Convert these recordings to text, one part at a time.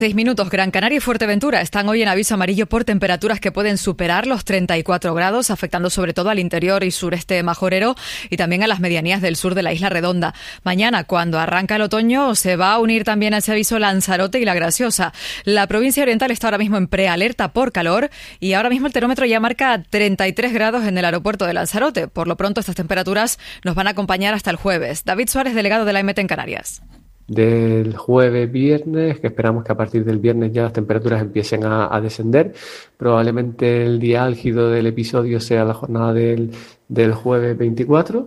6 minutos. Gran Canaria y Fuerteventura están hoy en aviso amarillo por temperaturas que pueden superar los 34 grados, afectando sobre todo al interior y sureste majorero y también a las medianías del sur de la Isla Redonda. Mañana, cuando arranca el otoño, se va a unir también a ese aviso Lanzarote y La Graciosa. La provincia oriental está ahora mismo en prealerta por calor y ahora mismo el termómetro ya marca 33 grados en el aeropuerto de Lanzarote. Por lo pronto, estas temperaturas nos van a acompañar hasta el jueves. David Suárez, delegado de la EMET en Canarias. Del jueves, viernes, que esperamos que a partir del viernes ya las temperaturas empiecen a descender. Probablemente el día álgido del episodio sea la jornada del jueves 24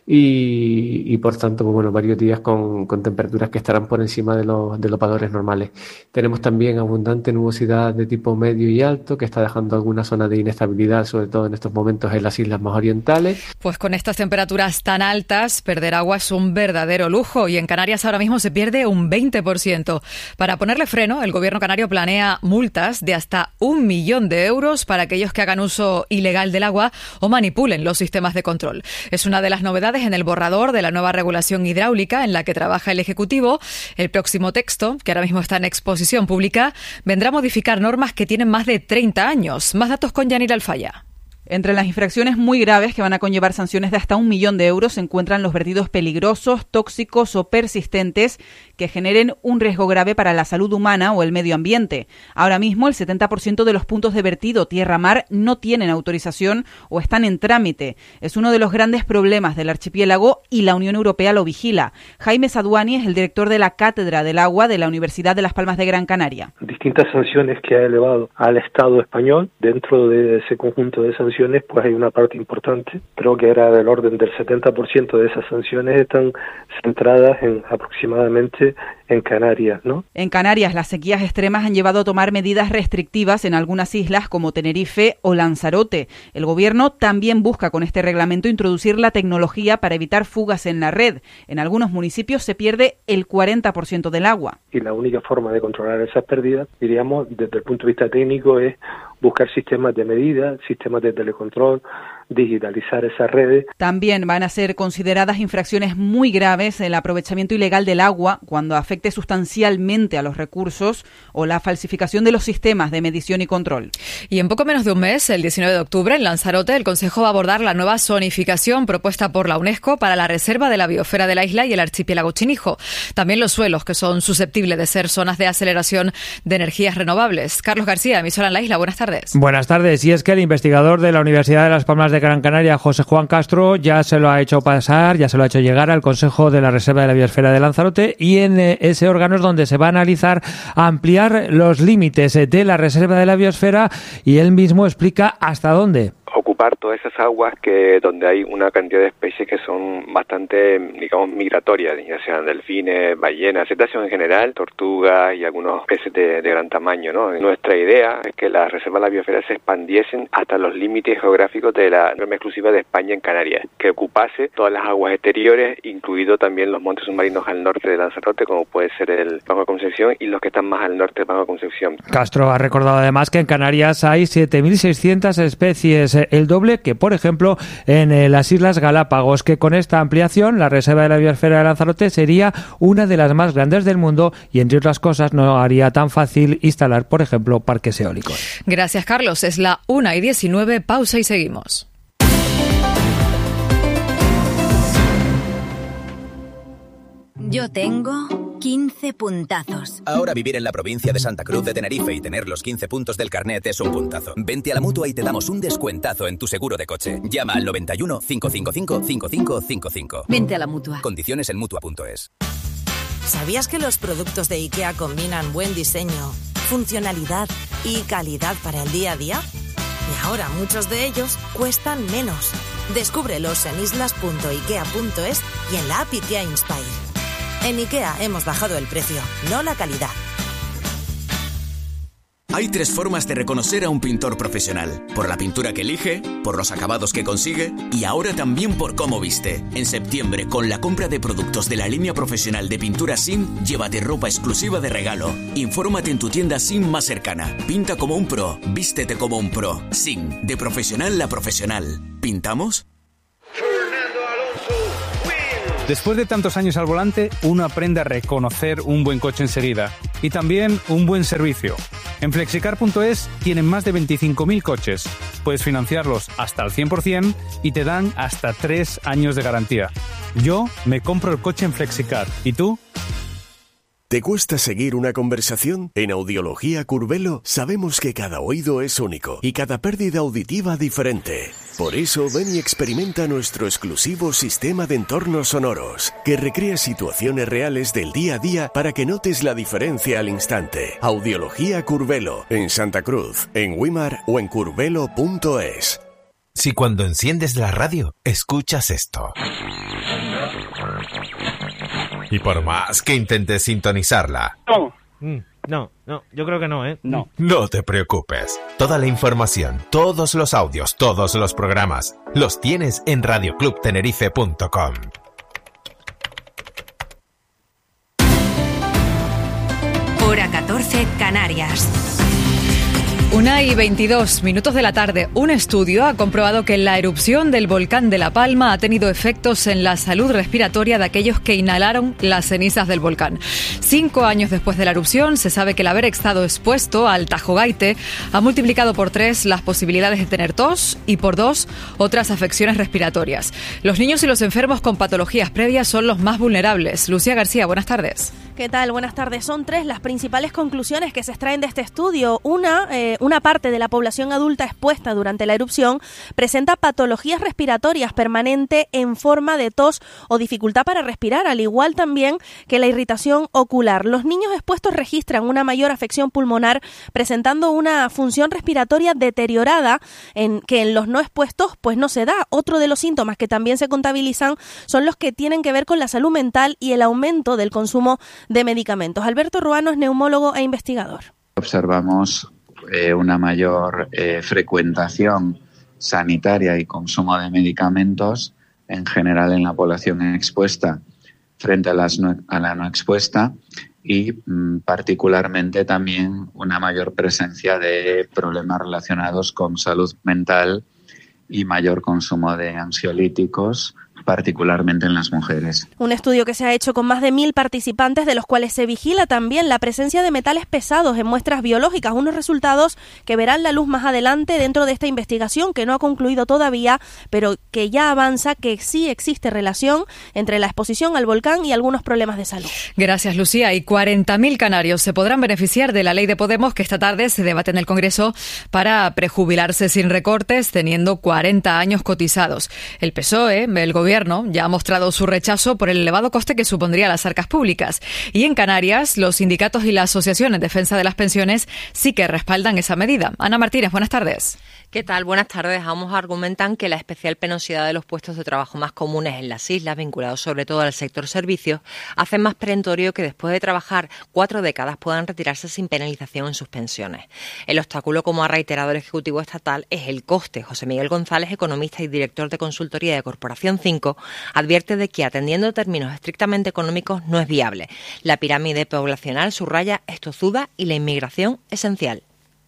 y por tanto, pues bueno, varios días con temperaturas que estarán por encima de los valores normales. Tenemos también abundante nubosidad de tipo medio y alto que está dejando algunas zonas de inestabilidad, sobre todo en estos momentos en las islas más orientales. Pues con estas temperaturas tan altas, perder agua es un verdadero lujo y en Canarias ahora mismo se pierde un 20%. Para ponerle freno, el gobierno canario planea multas de hasta 1 millón de euros para aquellos que hagan uso ilegal del agua o manipulen los sistemas de control. Es una de las novedades en el borrador de la nueva regulación hidráulica en la que trabaja el Ejecutivo. El próximo texto, que ahora mismo está en exposición pública, vendrá a modificar normas que tienen más de 30 años. Más datos con Yanira Alfaya. Entre las infracciones muy graves que van a conllevar sanciones de hasta 1 millón de euros se encuentran los vertidos peligrosos, tóxicos o persistentes que generen un riesgo grave para la salud humana o el medio ambiente. Ahora mismo el 70% de los puntos de vertido tierra-mar no tienen autorización o están en trámite. Es uno de los grandes problemas del archipiélago y la Unión Europea lo vigila. Jaime Saduani es el director de la Cátedra del Agua de la Universidad de Las Palmas de Gran Canaria. Distintas sanciones que ha elevado al Estado español. Dentro de ese conjunto de sanciones pues hay una parte importante, creo que era del orden del 70% de esas sanciones están centradas aproximadamente en Canarias, ¿no? En Canarias las sequías extremas han llevado a tomar medidas restrictivas en algunas islas como Tenerife o Lanzarote. El gobierno también busca con este reglamento introducir la tecnología para evitar fugas en la red. En algunos municipios se pierde el 40% del agua. Y la única forma de controlar esas pérdidas, diríamos, desde el punto de vista técnico, es buscar sistemas de medida, sistemas de telecontrol, digitalizar esas redes. También van a ser consideradas infracciones muy graves el aprovechamiento ilegal del agua cuando afecte sustancialmente a los recursos o la falsificación de los sistemas de medición y control. Y en poco menos de un mes, el 19 de octubre, en Lanzarote, el Consejo va a abordar la nueva zonificación propuesta por la UNESCO para la reserva de la biosfera de la isla y el archipiélago Chinijo. También los suelos, que son susceptibles de ser zonas de aceleración de energías renovables. Carlos García, emisora en la isla, buenas tardes. Buenas tardes. Y es que el investigador de la Universidad de Las Palmas de Gran Canaria, José Juan Castro, ya se lo ha hecho llegar al Consejo de la Reserva de la Biosfera de Lanzarote y en ese órgano es donde se va a analizar ampliar los límites de la Reserva de la Biosfera y él mismo explica hasta dónde. Ocupar todas esas aguas donde hay una cantidad de especies que son bastante, digamos, migratorias, ya sean delfines, ballenas, cetáceos en general, tortugas y algunos peces de gran tamaño, ¿no? Nuestra idea es que las reservas de la biosfera se expandiesen hasta los límites geográficos de la norma exclusiva de España en Canarias, que ocupase todas las aguas exteriores, incluido también los montes submarinos al norte de Lanzarote, como puede ser el Banco de Concepción y los que están más al norte del Banco de Concepción. Castro ha recordado además que en Canarias hay 7.600 especies, el doble que, por ejemplo, en las Islas Galápagos, que con esta ampliación la Reserva de la Biosfera de Lanzarote sería una de las más grandes del mundo y, entre otras cosas, no haría tan fácil instalar, por ejemplo, parques eólicos. Gracias, Carlos. Es la 1:19, pausa y seguimos. Yo tengo 15 puntazos. Ahora vivir en la provincia de Santa Cruz de Tenerife y tener los 15 puntos del carnet es un puntazo. Vente a la Mutua y te damos un descuentazo en tu seguro de coche. Llama al 91 555 5555. Vente a la Mutua. Condiciones en Mutua.es. ¿Sabías que los productos de IKEA combinan buen diseño, funcionalidad y calidad para el día a día? Y ahora muchos de ellos cuestan menos. Descúbrelos en islas.ikea.es y en la app IKEA Inspire. En IKEA hemos bajado el precio, no la calidad. Hay 3 formas de reconocer a un pintor profesional: por la pintura que elige, por los acabados que consigue y ahora también por cómo viste. En septiembre, con la compra de productos de la línea profesional de pintura SIM, llévate ropa exclusiva de regalo. Infórmate en tu tienda SIM más cercana. Pinta como un pro, vístete como un pro. SIM, de profesional a profesional. ¿Pintamos? Después de tantos años al volante, uno aprende a reconocer un buen coche enseguida. Y y también un buen servicio. En Flexicar.es tienen más de 25.000 coches. Puedes financiarlos hasta al 100% y te dan hasta 3 años de garantía. Yo me compro el coche en Flexicar. ¿Y tú? ¿Te cuesta seguir una conversación? En Audiología Curvelo sabemos que cada oído es único y cada pérdida auditiva diferente. Por eso ven y experimenta nuestro exclusivo sistema de entornos sonoros, que recrea situaciones reales del día a día para que notes la diferencia al instante. Audiología Curvelo, en Santa Cruz, en Wimar o en curvelo.es. Si cuando enciendes la radio, escuchas esto. Y por más que intentes sintonizarla... No, yo creo que no, ¿eh? No te preocupes. Toda la información, todos los audios, todos los programas, los tienes en radioclubtenerife.com. Hora 14, Canarias. 1:22 de la tarde. Un estudio ha comprobado que la erupción del volcán de La Palma ha tenido efectos en la salud respiratoria de aquellos que inhalaron las cenizas del volcán. 5 años después de la erupción, se sabe que el haber estado expuesto al Tajogaite ha multiplicado por 3 las posibilidades de tener tos y por 2 otras afecciones respiratorias. Los niños y los enfermos con patologías previas son los más vulnerables. Lucía García, buenas tardes. ¿Qué tal? Buenas tardes. Son 3 las principales conclusiones que se extraen de este estudio. Una parte de la población adulta expuesta durante la erupción presenta patologías respiratorias permanentes en forma de tos o dificultad para respirar, al igual también que la irritación ocular. Los niños expuestos registran una mayor afección pulmonar, presentando una función respiratoria deteriorada que en los no expuestos pues no se da. Otro de los síntomas que también se contabilizan son los que tienen que ver con la salud mental y el aumento del consumo de medicamentos. Alberto Ruano es neumólogo e investigador. Observamos una mayor frecuentación sanitaria y consumo de medicamentos en general en la población expuesta frente a la no expuesta y particularmente también una mayor presencia de problemas relacionados con salud mental y mayor consumo de ansiolíticos, particularmente en las mujeres. Un estudio que se ha hecho con más de 1.000 participantes, de los cuales se vigila también la presencia de metales pesados en muestras biológicas, unos resultados que verán la luz más adelante dentro de esta investigación, que no ha concluido todavía, pero que ya avanza que sí existe relación entre la exposición al volcán y algunos problemas de salud. Gracias, Lucía. Y 40.000 canarios se podrán beneficiar de la ley de Podemos, que esta tarde se debate en el Congreso para prejubilarse sin recortes, teniendo 40 años cotizados. El PSOE, el Gobierno, ya ha mostrado su rechazo por el elevado coste que supondría las arcas públicas. Y en Canarias, los sindicatos y la Asociación en Defensa de las Pensiones sí que respaldan esa medida. Ana Martínez, buenas tardes. ¿Qué tal? Buenas tardes. Ambos argumentan que la especial penosidad de los puestos de trabajo más comunes en las islas, vinculados sobre todo al sector servicios, hacen más perentorio que después de trabajar 4 décadas puedan retirarse sin penalización en sus pensiones. El obstáculo, como ha reiterado el Ejecutivo Estatal, es el coste. José Miguel González, economista y director de consultoría de Corporación 5, advierte de que atendiendo términos estrictamente económicos no es viable. La pirámide poblacional subraya es tozuda y la inmigración esencial.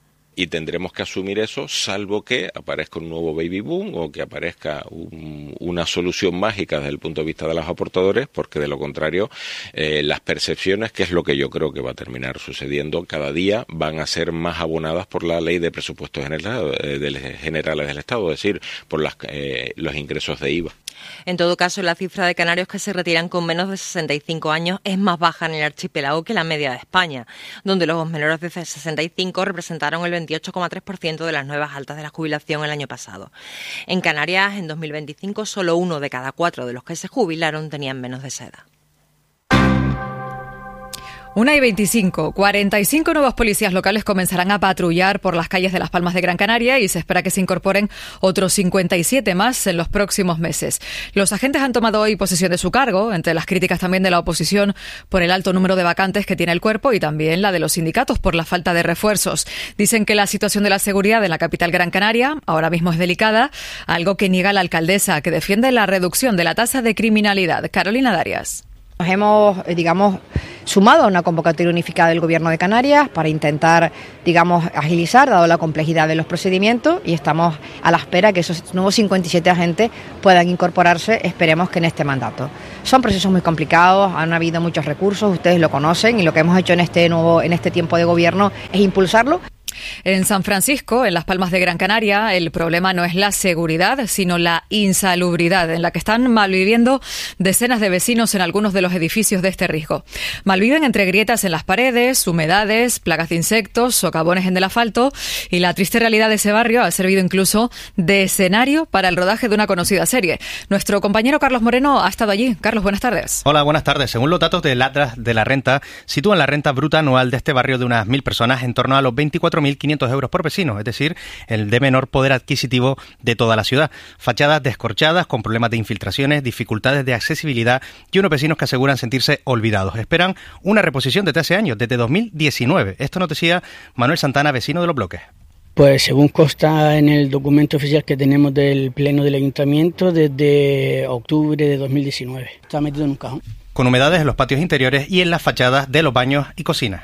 Y tendremos que asumir eso, salvo que aparezca un nuevo baby boom o que aparezca una solución mágica desde el punto de vista de los aportadores, porque de lo contrario las percepciones, que es lo que yo creo que va a terminar sucediendo cada día, van a ser más abonadas por la ley de presupuestos generales del Estado, es decir, por los ingresos de IVA. En todo caso, la cifra de canarios que se retiran con menos de 65 años es más baja en el archipiélago que la media de España, donde los menores de 65 representaron el 28,3% de las nuevas altas de la jubilación el año pasado. En Canarias, en 2025, solo 1 de cada 4 de los que se jubilaron tenían menos de esa edad. 1:25. 45 nuevos policías locales comenzarán a patrullar por las calles de Las Palmas de Gran Canaria y se espera que se incorporen otros 57 más en los próximos meses. Los agentes han tomado hoy posesión de su cargo, entre las críticas también de la oposición por el alto número de vacantes que tiene el cuerpo y también la de los sindicatos por la falta de refuerzos. Dicen que la situación de la seguridad en la capital Gran Canaria ahora mismo es delicada, algo que niega la alcaldesa, que defiende la reducción de la tasa de criminalidad. Carolina Darias. Nos hemos, sumado a una convocatoria unificada del Gobierno de Canarias para intentar, agilizar, dado la complejidad de los procedimientos, y estamos a la espera que esos nuevos 57 agentes puedan incorporarse, esperemos que en este mandato. Son procesos muy complicados, han habido muchos recursos, ustedes lo conocen, y lo que hemos hecho en este tiempo de gobierno es impulsarlo. En San Francisco, en Las Palmas de Gran Canaria, el problema no es la seguridad, sino la insalubridad, en la que están malviviendo decenas de vecinos en algunos de los edificios de este riesgo. Malviven entre grietas en las paredes, humedades, plagas de insectos, socavones en el asfalto, y la triste realidad de ese barrio ha servido incluso de escenario para el rodaje de una conocida serie. Nuestro compañero Carlos Moreno ha estado allí. Carlos, buenas tardes. Hola, buenas tardes. Según los datos del Atlas de la Renta, sitúan la renta bruta anual de este barrio de unas 1.000 personas en torno a los 24.500 euros por vecino, es decir, el de menor poder adquisitivo de toda la ciudad. Fachadas descorchadas, con problemas de infiltraciones, dificultades de accesibilidad y unos vecinos que aseguran sentirse olvidados. Esperan una reposición desde hace años, desde 2019. Esto nos decía Manuel Santana, vecino de Los Bloques. Pues según consta en el documento oficial que tenemos del Pleno del Ayuntamiento, desde octubre de 2019. Está metido en un cajón. Con humedades en los patios interiores y en las fachadas de los baños y cocinas.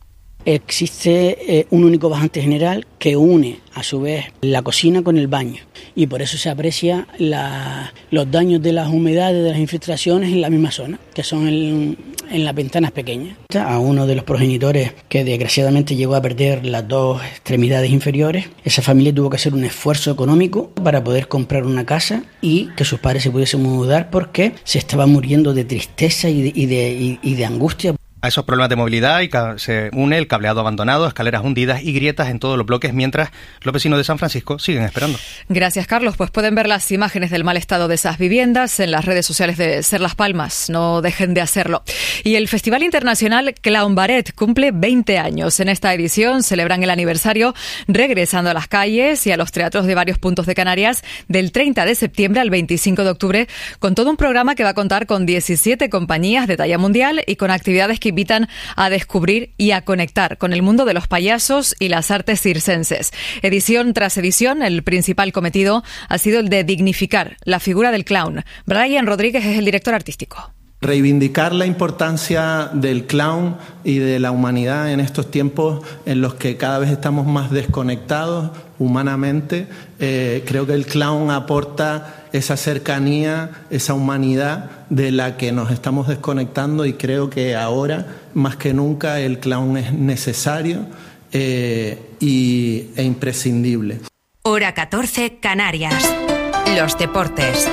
Existe un único bajante general que une a su vez la cocina con el baño, y por eso se aprecia los daños de las humedades, de las infiltraciones en la misma zona, que son en las ventanas pequeñas. A uno de los progenitores que desgraciadamente llegó a perder las dos extremidades inferiores, esa familia tuvo que hacer un esfuerzo económico para poder comprar una casa y que sus padres se pudiesen mudar, porque se estaban muriendo de tristeza y de angustia. A esos problemas de movilidad se une el cableado abandonado, escaleras hundidas y grietas en todos los bloques, mientras los vecinos de San Francisco siguen esperando. Gracias, Carlos. Pues pueden ver las imágenes del mal estado de esas viviendas en las redes sociales de Ser Las Palmas. No dejen de hacerlo. Y el Festival Internacional Clown Ballet cumple 20 años. En esta edición celebran el aniversario regresando a las calles y a los teatros de varios puntos de Canarias del 30 de septiembre al 25 de octubre, con todo un programa que va a contar con 17 compañías de talla mundial y con actividades que invitan a descubrir y a conectar con el mundo de los payasos y las artes circenses. Edición tras edición, el principal cometido ha sido el de dignificar la figura del clown. Brian Rodríguez es el director artístico. Reivindicar la importancia del clown y de la humanidad en estos tiempos en los que cada vez estamos más desconectados humanamente. Creo que el clown aporta esa cercanía, esa humanidad de la que nos estamos desconectando, y creo que ahora, más que nunca, el clown es necesario e imprescindible. Hora 14, Canarias. Los deportes.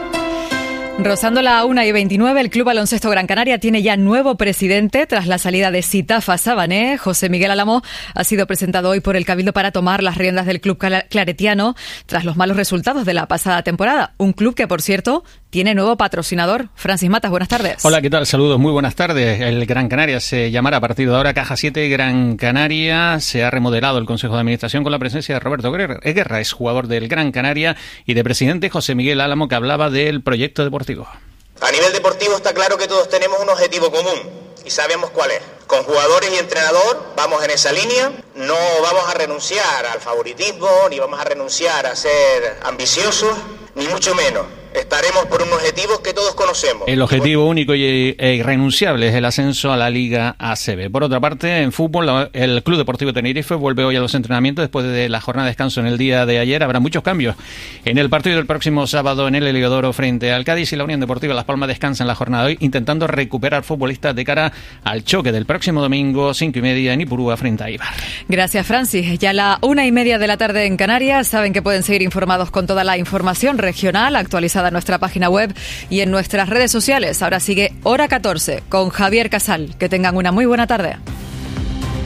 Rozando la 1:29, el Club Baloncesto Gran Canaria tiene ya nuevo presidente tras la salida de Sitafa Sabané. José Miguel Álamo ha sido presentado hoy por el Cabildo para tomar las riendas del club claretiano tras los malos resultados de la pasada temporada. Un club que, por cierto, tiene nuevo patrocinador. Francis Matas, buenas tardes. Hola, ¿qué tal? Saludos, muy buenas tardes. El Gran Canaria se llamará a partir de ahora Caja 7 Gran Canaria. Se ha remodelado el Consejo de Administración con la presencia de Roberto Guerra, es jugador del Gran Canaria, y de presidente José Miguel Álamo, que hablaba del proyecto deportivo. A nivel deportivo está claro que todos tenemos un objetivo común y sabemos cuál es. Con jugadores y entrenador vamos en esa línea, no vamos a renunciar al favoritismo, ni vamos a renunciar a ser ambiciosos, ni mucho menos. Estaremos por un objetivo que todos conocemos. El objetivo único e irrenunciable es el ascenso a la Liga ACB. Por otra parte, en fútbol, el Club Deportivo Tenerife vuelve hoy a los entrenamientos después de la jornada de descanso en el día de ayer. Habrá muchos cambios en el partido del próximo sábado en el Heliodoro frente al Cádiz, y la Unión Deportiva Las Palmas descansa en la jornada de hoy, intentando recuperar futbolistas de cara al choque del próximo domingo, 5:30 en Ipurúa frente a Eibar. Gracias, Francis. Ya a la 1:30 de la tarde en Canarias. Saben que pueden seguir informados con toda la información regional actualizada en nuestra página web y en nuestras redes sociales. Ahora sigue Hora 14 con Javier Casal. Que tengan una muy buena tarde.